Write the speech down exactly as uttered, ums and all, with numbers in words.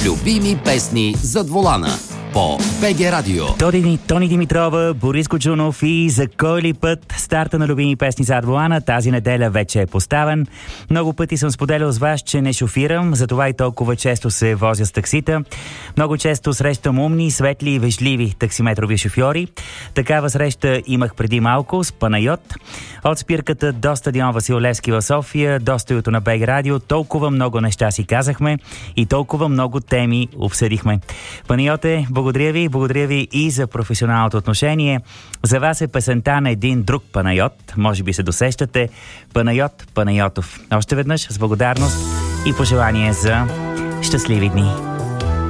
Любими песни зад волана по БГ Радио. Тони, Тони Димитрова, Борис Коджунов и за кой ли път старта на любими песни зад волана тази неделя вече е поставен. Много пъти съм споделял с вас, че не шофирам, затова и толкова често се возя с таксита. Много често срещам умни, светли и вежливи таксиметрови шофьори. Такава среща имах преди малко с Панайот. От спирката до стадион Васил Левски в София, до студиото на БГ Радио, толкова много неща си казахме и толкова много теми обсъдихме. Панайоте, благодаря ви, благодаря ви и за професионалното отношение. За вас е песента на един друг Панайот, може би се досещате, Панайот Панайотов. Още веднъж с благодарност и пожелание за щастливи дни.